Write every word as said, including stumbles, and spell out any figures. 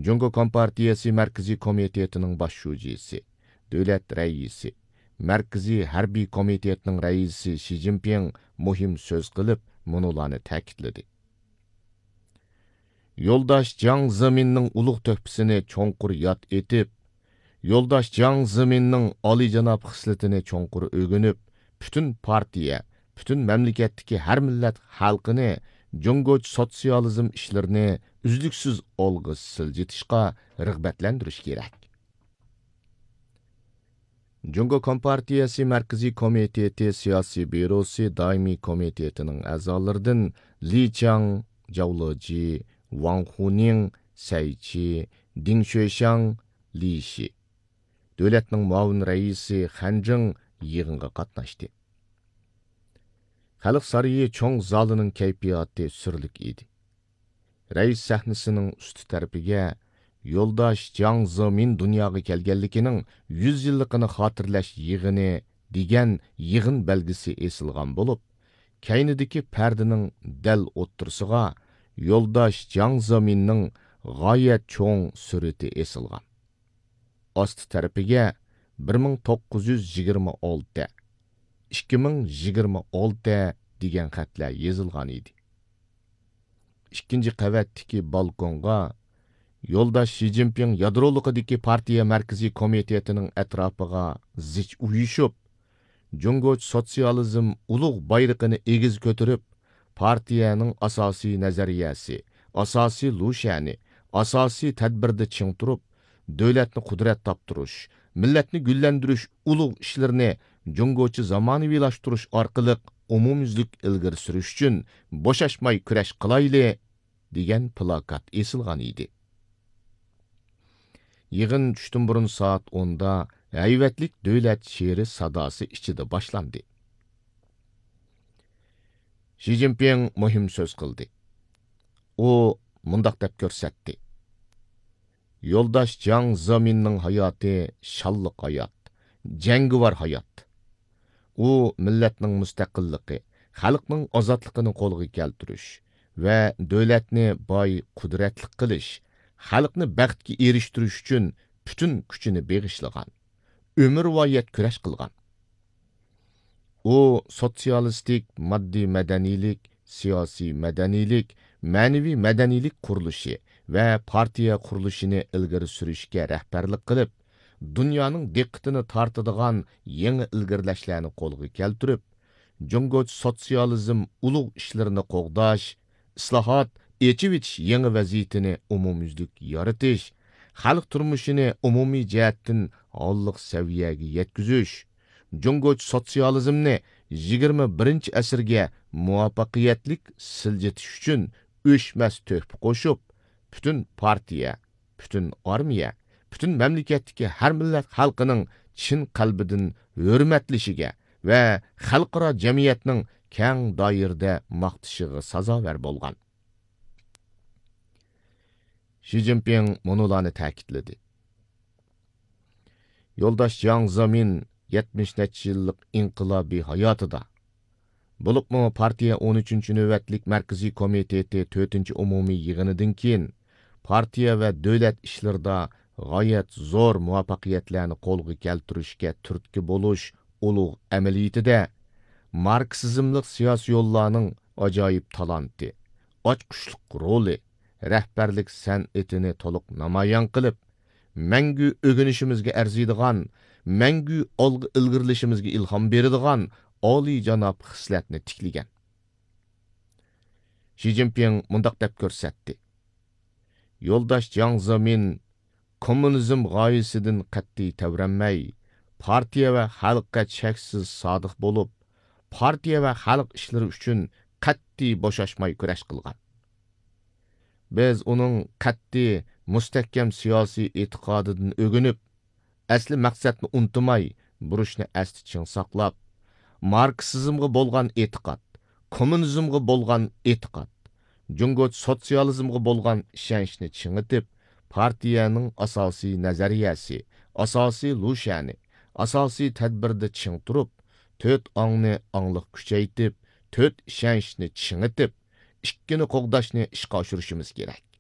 Jungo Kompartiyasi Mərkəzi Komitetinin baş şucisi, dövlət rəisi, Mərkəzi Hərbi Komitetinin rəisi Xi Jinping muhim söz qılıb, munularını təkidlədi. Yoldaş Jiang Zemin'nin uluq töhfəsini çoңqur yad etib, Yoldaş Jiang Zemin'nin aliyjanab xisletini çoңqur ögünüb, bütün partiya, bütün məmləkətdəki hər millət xalqını Jungoç sotsializm işlərini üzlüksüz olğu siljitishqa rəğbətlendiriş kerak. Jungo Kompartiyasi Mərkəzi Komiteti Siyasi Bürosi Daimi Komitetinin əzalarından Li Qiang, Zhao Leji, Wang Huning, Cai Qi, Ding Xuexiang, Li Xi. Dövlətinin muavin rəisi Han Zheng yığınğa qatnaşdı. Xalq sarayı çoğ zalının keyfiyatı sürlük idi. Reis səhnəsinin üstü tərəfigə Yoldaş Jiang Zemin dunyoga kelganligining yüz yilligini xotirlash yig'ini degan yig'in belgisi esilgan bo'lib, kaynidagi pardining dal o'ttirisiga Yoldaş Jiang Zeminning g'oyat cho'ng surati esilgan. Osti tarafiga bir ming to'qqiz yuz yigirma olti, ikki ming yigirma olti degan xatlar yozilgan edi. Ikkinchi qavatdagi balkonga Yoldaş Xi Jinping yadroluqidagi partiya Mərkəzi Komitetining atrofiga zich uyushib, Jungoç sotsializm ulug' bayrog'ini egiz ko'tarib, partiyaning asosiy nazariyasi, asosiy lushani, asosiy tadbirda ching turib, davlatni qudrat toptirish, millatni gullantirish ulug' ishlarini Jungochi zamonaviylashtirish orqali umumyuzlik ilgari surish uchun bo'shashmay kurash qilayli degan plakat esilgan edi. Yığın tushdan burun soat o'nda hayvatlik davlat she'ri sadosi ichida boshlandi. Xi Jinping muhim so'z qildi. U mundaq deb ko'rsatdi. Yoldaş Jiang Zeminning hayoti shalliq hayot, jangovar hayot. U millatning mustaqilligi, xalqning ozodligini qo'lga keltirish va davlatni boy qudratli qilish, xalqni baxtga erishtirish uchun butun kuchini beg'ishlagan, umrvoyat kurash qilgan. U sotsialistik moddiy madaniylik, siyosiy madaniylik, ma'naviy madaniylik qurilishi va partiya qurilishini ilgari surishga rahbarlik qilib, dunyoning diqqatini tortadigan yangi ilgirlashlarni qo'lga keltirib, Jungoç sotsializm ulug' ishlarini qo'g'dash, islohot, echivitish yangi vaziyatini umumyuzlik yaratish, xalq turmushini umumiy jihatdan olliq saviyaga yetkazish, Jungoç sotsializmni yigirma birinchi asrga muvaffaqiyatlik siljitish uchun o'chmas to'hfa qo'shib, butun partiya, butun armiya, butun mamlakatdagi har millat xalqining chin qalbidan hurmatlishiga va xalqaro jamiyatning keng doirada maqtishiga sazovar bo'lgan. Xi Jinping munularni ta'kidladi. Yoldaş Jiang Zemin yetmish necha yillik inqilobiy hayotida, bo'libmi partiya o'n uchinchi navbatlik Mərkəzi Komiteti to'rtinchi umumiy yig'inidan keyin partiya va davlat ishlarida g'oyat zo'r muvaffaqiyatlarni qo'lga keltirishga turtki bo'lish ulug' amaliyatida marksizmlik siyosiy yo'llarning ajoyib talanti, ochqushliq roli, rahbarlik san'atini to'liq namoyon qilib, mangu o'ginishimizga arziydigan, mangu olg'a ilgirlashimizga ilhom beradigan oliy janob xislatni tiklagan. Xi Jinping mundaq deb ko'rsatdi. Yoldaş Jiang Zemin kommunizm g'oyasidan qat'iy tavranmay, partiya va xalqqa cheksiz sodiq bo'lib, partiya va xalq ishlari uchun qat'iy bo'shashmay kurash qilgan. Biz uning qat'iy, mustahkam siyosiy e'tiqodidan o'ginib, asli maqsadni unutmay, burishni asti ching saqlab, marksizmga bo'lgan e'tiqod, kommunizmga bo'lgan e'tiqod, Jungoç sotsializmga bo'lgan ishonchni chingitib, partiyaning asosiy nazariyasi, asosiy lushani, asosiy tadbirda ching turib, to'rt ongni ongliq kuchaytib, to'rt ishonchni chingitib, ikkini qo'g'dashni ishga oshirishimiz kerak.